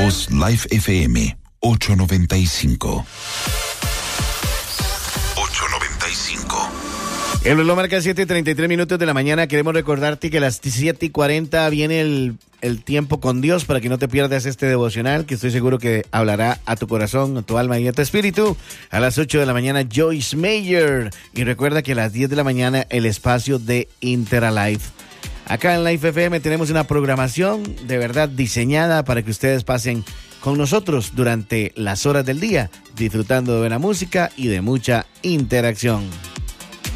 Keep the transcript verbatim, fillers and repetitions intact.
Voz Live F M ocho noventa y cinco. ocho noventa y cinco. El reloj marca siete y treinta y tres minutos de la mañana. Queremos recordarte que a las siete y cuarenta viene el, el tiempo con Dios para que no te pierdas este devocional, que estoy seguro que hablará a tu corazón, a tu alma y a tu espíritu. A las ocho de la mañana, Joyce Meyer. Y recuerda que a las diez de la mañana, el espacio de Interalive. Acá en Live F M tenemos una programación de verdad diseñada para que ustedes pasen con nosotros durante las horas del día, disfrutando de buena música y de mucha interacción.